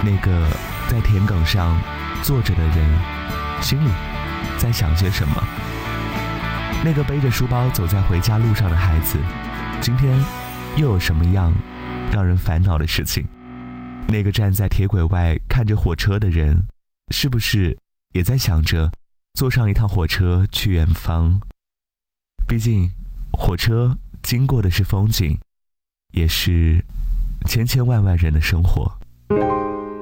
那个在田埂上坐着的人心里在想些什么？那个背着书包走在回家路上的孩子，今天又有什么样让人烦恼的事情？那个站在铁轨外看着火车的人，是不是也在想着坐上一趟火车去远方？毕竟火车经过的是风景，也是千千万万人的生活。